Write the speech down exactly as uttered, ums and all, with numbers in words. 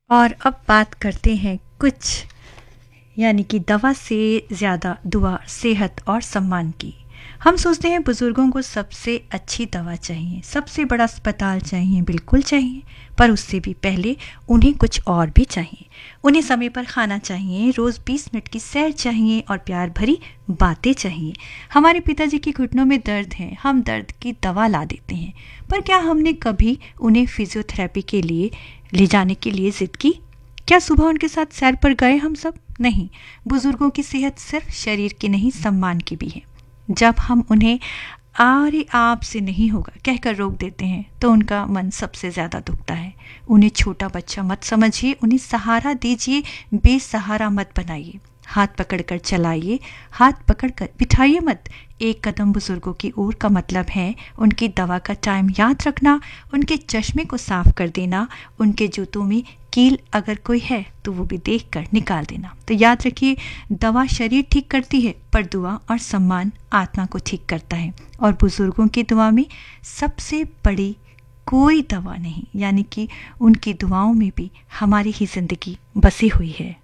और अब बात करते हैं कुछ यानी कि दवा से ज़्यादा दुआ, सेहत और सम्मान की। हम सोचते हैं बुज़ुर्गों को सबसे अच्छी दवा चाहिए, सबसे बड़ा अस्पताल चाहिए, बिल्कुल चाहिए, पर उससे भी पहले उन्हें कुछ और भी चाहिए। उन्हें समय पर खाना चाहिए, रोज़ बीस मिनट की सैर चाहिए और प्यार भरी बातें चाहिए। हमारे पिताजी के घुटनों में दर्द है, हम दर्द की दवा ला देते हैं, पर क्या हमने कभी उन्हें फिजियोथेरेपी के लिए ले जाने के लिए ज़िद की? क्या सुबह उनके साथ सैर पर गए हम सब? नहीं। बुजुर्गों की सेहत सिर्फ शरीर की नहीं, सम्मान की भी है। जब हम उन्हें अरे आपसे नहीं होगा कहकर रोक देते हैं तो उनका मन सबसे ज़्यादा दुखता है। उन्हें छोटा बच्चा मत समझिए, उन्हें सहारा दीजिए, बेसहारा मत बनाइए। हाथ पकड़कर चलाइए, हाथ पकड़कर बिठाइए मत। एक कदम बुजुर्गों की ओर का मतलब है उनकी दवा का टाइम याद रखना, उनके चश्मे को साफ कर देना, उनके जूतों में कील अगर कोई है तो वो भी देख कर निकाल देना। तो याद रखिए, दवा शरीर ठीक करती है पर दुआ और सम्मान आत्मा को ठीक करता है। और बुजुर्गों की दुआ में सबसे बड़ी कोई दवा नहीं, यानी कि उनकी दुआओं में भी हमारी ही जिंदगी बसी हुई है।